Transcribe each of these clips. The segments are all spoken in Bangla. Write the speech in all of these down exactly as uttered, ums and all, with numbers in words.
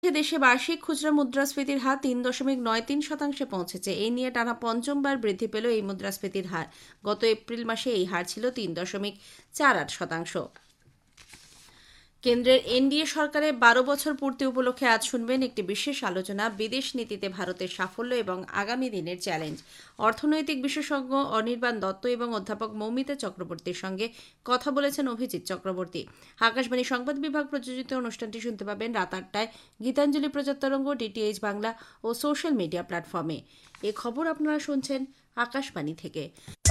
দেশে বার্ষিক খুচরা মুদ্রাস্ফীতির হার তিন দশমিক নয় তিন শতাংশে পৌঁছেছে। এই নিয়ে টানা পঞ্চমবার বৃদ্ধি পেল এই মুদ্রাস্ফীতির হার। গত এপ্রিল মাসে এই হার ছিল তিন দশমিক চার আট শতাংশ। কেন্দ্রের এনডিএ সরকারের বারো বছর পূর্তি উপলক্ষে আজ শুনবেন একটি বিশেষ আলোচনা, বিদেশ নীতিতে ভারতের সাফল্য এবং আগামী দিনের চ্যালেঞ্জ। অর্থনৈতিক বিশেষজ্ঞ অনির্বাণ দত্ত এবং অধ্যাপক মৌমিতা চক্রবর্তীর সঙ্গে কথা বলেছেন অভিজিৎ চক্রবর্তী। আকাশবাণী সংবাদ বিভাগ প্রযোজিত অনুষ্ঠানটি শুনতে পাবেন রাত আটটায় গীতাঞ্জলি প্রচার তরঙ্গ, ডিটিএইচ বাংলা ও সোশ্যাল মিডিয়া প্ল্যাটফর্মে। এ খবর আপনারা শুনছেন আকাশবাণী থেকে।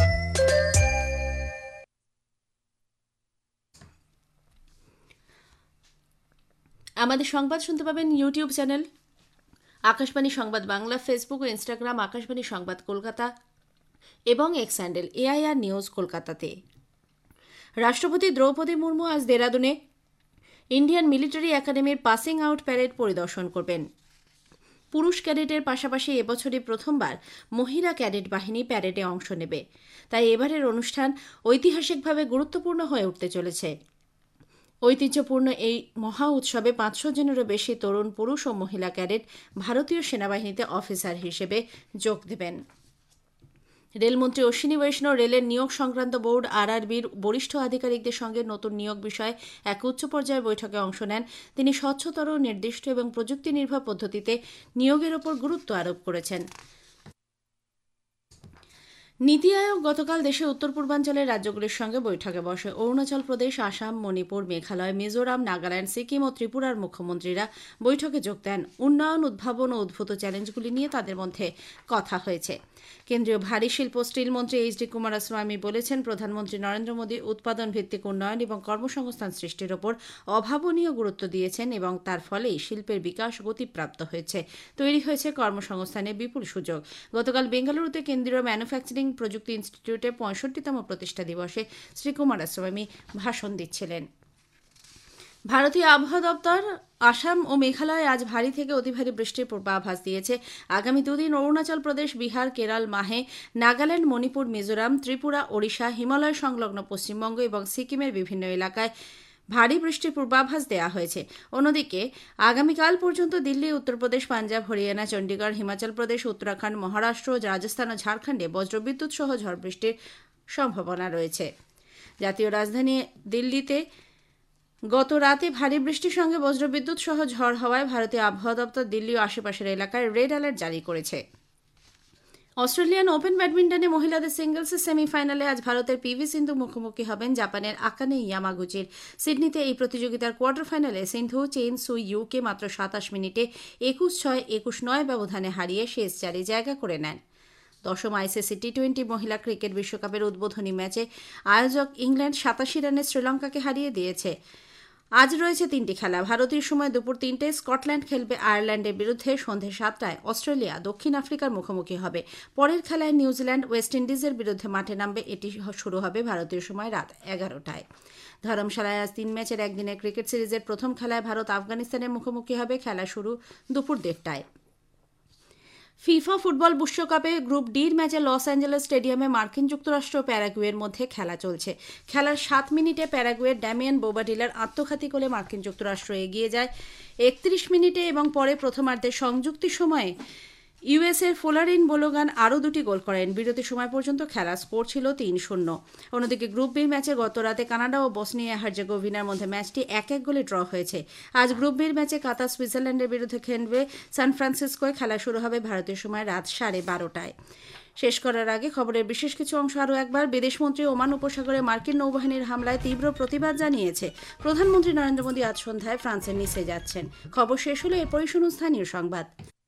আমাদের সংবাদ শুনতে পাবেন ইউটিউব চ্যানেল আকাশবাণী সংবাদ বাংলা, ফেসবুক ও ইনস্টাগ্রাম আকাশবাণী সংবাদ কলকাতা এবং এক্স হ্যান্ডেল এআইআর নিউজ কলকাতাতে। রাষ্ট্রপতি দ্রৌপদী মুর্মু আজ দেরাদুনে ইন্ডিয়ান মিলিটারি একাডেমির পাসিং আউট প্যারেড পরিদর্শন করবেন। পুরুষ ক্যাডেটের পাশাপাশি এবছরই প্রথমবার মহিলা ক্যাডেট বাহিনী প্যারেডে অংশ নেবে। তাই এবারের অনুষ্ঠান ঐতিহাসিকভাবে গুরুত্বপূর্ণ হয়ে উঠতে চলেছে। ঐতিহ্যপূর্ণ এই মহা উৎসবে পাঁচশো জনেরও বেশি তরুণ পুরুষ ও মহিলা ক্যাডেট ভারতীয় সেনাবাহিনীতে অফিসার হিসেবে যোগ দেবেন। রেলমন্ত্রী অশ্বিনী বৈষ্ণব রেলের নিয়োগ সংক্রান্ত বোর্ড আরআরবির বরিষ্ঠ আধিকারিকদের সঙ্গে নতুন নিয়োগ বিষয়ে এক উচ্চ পর্যায়ের বৈঠকে অংশ নেন। তিনি স্বচ্ছতর, নির্দিষ্ট এবং প্রযুক্তি নির্ভর পদ্ধতিতে নিয়োগের ওপর গুরুত্ব আরোপ করেছেন। নীতি আয়োগ গতকাল দেশের উত্তর পূর্বাঞ্চলের রাজ্যগুলির সঙ্গে বৈঠকে বসে। অরুণাচল প্রদেশ, আসাম, মণিপুর, মেঘালয়, মিজোরাম, নাগাল্যান্ড, সিকিম ও ত্রিপুরার মুখ্যমন্ত্রীরা বৈঠকে যোগ দেন। উন্নয়ন, উদ্ভাবন ও উদ্ভূত চ্যালেঞ্জগুলি নিয়ে তাদের মধ্যে কথা হয়েছে। কেন্দ্রীয় ভারী শিল্প স্টিল মন্ত্রী এইচ ডি কুমারস্বামী বলেছেন, প্রধানমন্ত্রী নরেন্দ্র মোদী উৎপাদন ভিত্তিক উন্নয়ন এবং কর্মসংস্থান সৃষ্টির ওপর অভাবনীয় গুরুত্ব দিয়েছেন এবং তার ফলেই শিল্পের বিকাশ গতিপ্রাপ্ত হয়েছে। তৈরি হয়েছে কর্মসংস্থানের বিপুল সুযোগ। গতকাল বেঙ্গালুরুতে কেন্দ্রীয় ম্যানুফ্যাকচারিং প্রযুক্তি ইনস্টিটিউটের পঁয়ষট্টিতম প্রতিষ্ঠা দিবসে শ্রী কুমারস্বামী ভাষণ দিচ্ছিলেন। ভারতীয় আবহাওয়া দপ্তর আসাম ও মেঘালয়ে আজ ভারী থেকে অতি ভারী বৃষ্টির পূর্বাভাস দিয়েছে। আগামী দুদিন অরুণাচল প্রদেশ, বিহার, কেরল, মাহে, নাগাল্যান্ড, মণিপুর, মিজোরাম, ত্রিপুরা, ওড়িশা, হিমালয় সংলগ্ন পশ্চিমবঙ্গ এবং সিকিমের বিভিন্ন এলাকায় ভারী বৃষ্টির পূর্বাভাস দেওয়া হয়েছে। অন্যদিকে আগামীকাল পর্যন্ত দিল্লি, উত্তরপ্রদেশ, পাঞ্জাব, হরিয়ানা, চণ্ডীগড়, হিমাচল প্রদেশ, উত্তরাখণ্ড, মহারাষ্ট্র, রাজস্থান ও ঝাড়খণ্ডে বজ্রবিদ্যুৎ সহ ঝড় বৃষ্টির সম্ভাবনা রয়েছে। জাতীয় রাজধানী দিল্লিতে গত রাতে ভারী বৃষ্টির সঙ্গে বজ্রবিদ্যুৎ সহ ঝড় হওয়ায় ভারতীয় আবহাওয়া দপ্তর দিল্লি ও আশেপাশের এলাকায় রেড অ্যালার্ট জারি করেছে। অস্ট্রেলিয়ান ওপেন ব্যাডমিন্টনে মহিলাদের সিঙ্গলসের সেমিফাইনালে আজ ভারতের পিভি সিন্ধু মুখোমুখি হবেন জাপানের আকানে ইয়ামাগুচির। সিডনিতে এই প্রতিযোগিতার কোয়ার্টার ফাইনালে সিন্ধু চেন সুই ইউকে মাত্র সাতাশ মিনিটে একুশ ছয় একুশ নয় ব্যবধানে হারিয়ে শেষ চারে জায়গা করে নেন। দশম আইসিসি টি টোয়েন্টি মহিলা ক্রিকেট বিশ্বকাপের উদ্বোধনী ম্যাচে আয়োজক ইংল্যান্ড সাতাশি রানে শ্রীলঙ্কাকে হারিয়ে দিয়েছে। আজ রয়েছে তিনটি খেলা। ভারতীয় সময় দুপুর তিনটায় স্কটল্যান্ড খেলবে আয়ারল্যান্ডের বিরুদ্ধে। সন্ধে সাতটায় অস্ট্রেলিয়া দক্ষিণ আফ্রিকার মুখোমুখি হবে। পরের খেলায় নিউজিল্যান্ড ওয়েস্ট ইন্ডিজের বিরুদ্ধে মাঠে নামবে। এটি শুরু হবে ভারতীয় সময় রাত এগারোটায়। ধরমশালায় আজ তিন ম্যাচের একদিনের ক্রিকেট সিরিজের প্রথম খেলায় ভারত আফগানিস্তানের মুখোমুখি হবে। খেলা শুরু দুপুর দেড়টায়। ফিফা ফুটবল বিশ্বকাপে গ্রুপ ডির ম্যাচে লস অ্যাঞ্জেলেস স্টেডিয়ামে মার্কিন যুক্তরাষ্ট্র ও প্যারাগুয়ের মধ্যে খেলা চলছে। খেলার সাত মিনিটে প্যারাগুয়ের ড্যামিয়ান বোবাডিলার আত্মঘাতী গোলে মার্কিন যুক্তরাষ্ট্র এগিয়ে যায়। একত্রিশ মিনিটে এবং পরে প্রথমার্ধের সংযুক্তি সময়ে ইউএসএর ফোলারিন বোলোগান আরও দুটি গোল করেন। বিরতি সময় পর্যন্ত খেলার স্কোর ছিল তিন শূন্য। অন্যদিকে গ্রুপ বির ম্যাচে গত রাতে কানাডা ও বসনিয়া হার্জেগোভিনার মধ্যে ম্যাচটি এক এক গোলে ড্র হয়েছে। আজ গ্রুপ বির ম্যাচে কাতার সুইজারল্যান্ডের বিরুদ্ধে খেলবে। সান ফ্রান্সিসকোয় খেলা শুরু হবে ভারতীয় সময় রাত সাড়ে বারোটায়। শেষ করার আগে খবরের বিশেষ কিছু অংশ আরও একবার। বিদেশমন্ত্রী ওমান উপসাগরে মার্কিন নৌবাহিনীর হামলায় তীব্র প্রতিবাদ জানিয়েছে। প্রধানমন্ত্রী নরেন্দ্র মোদী আজ সন্ধ্যায় ফ্রান্সের নিসে যাচ্ছেন। খবর শেষ হলে এরপরই শুনুন স্থানীয় সংবাদ।